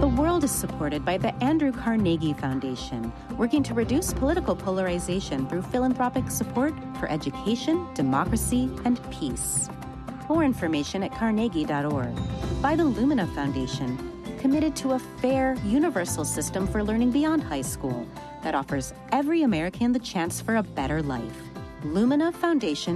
The world is supported by the Andrew Carnegie Foundation, working to reduce political polarization through philanthropic support for education, democracy, and peace. More information at carnegie.org. By the Lumina Foundation, committed to a fair, universal system for learning beyond high school that offers every American the chance for a better life. Lumina Foundation